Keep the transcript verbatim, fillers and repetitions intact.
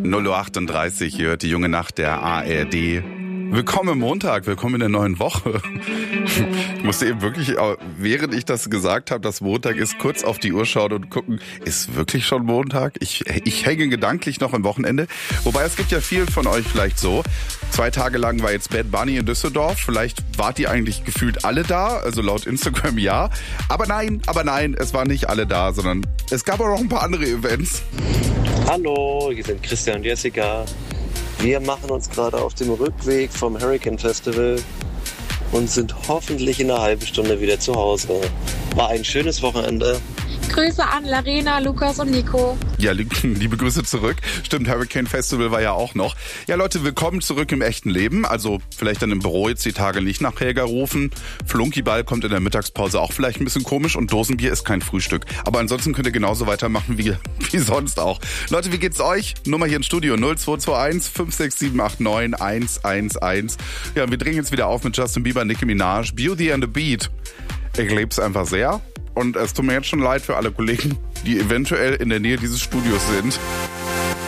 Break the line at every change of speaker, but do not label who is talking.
null Uhr achtunddreißig, ihr hört die junge Nacht der A R D. Willkommen im Montag, willkommen in der neuen Woche. Ich musste eben wirklich, während ich das gesagt habe, dass Montag ist, kurz auf die Uhr schauen und gucken, ist wirklich schon Montag? Ich, ich hänge gedanklich noch am Wochenende. Wobei, es gibt ja vielen von euch vielleicht so. Zwei Tage lang war jetzt Bad Bunny in Düsseldorf. Vielleicht wart ihr eigentlich gefühlt alle da, also laut Instagram ja. Aber nein, aber nein, es waren nicht alle da, sondern es gab auch noch ein paar andere Events.
Hallo, hier sind Christian und Jessica. Wir machen uns gerade auf dem Rückweg vom Hurricane Festival und sind hoffentlich in einer halben Stunde wieder zu Hause. War ein schönes Wochenende.
Grüße an Larena, Lukas und Nico.
Ja, liebe Grüße zurück. Stimmt, Hurricane Festival war ja auch noch. Ja, Leute, willkommen zurück im echten Leben. Also vielleicht dann im Büro jetzt die Tage nicht nach Helga rufen. Flunkyball kommt in der Mittagspause auch vielleicht ein bisschen komisch und Dosenbier ist kein Frühstück. Aber ansonsten könnt ihr genauso weitermachen wie, wie sonst auch. Leute, wie geht's euch? Nummer hier im Studio null zwei zwei eins fünf sechs sieben acht neun eins eins eins. Ja, wir drehen jetzt wieder auf mit Justin Bieber, Nicki Minaj, Beauty and the Beat. Ich lieb's einfach sehr. Und es tut mir jetzt schon leid für alle Kollegen, die eventuell in der Nähe dieses Studios sind.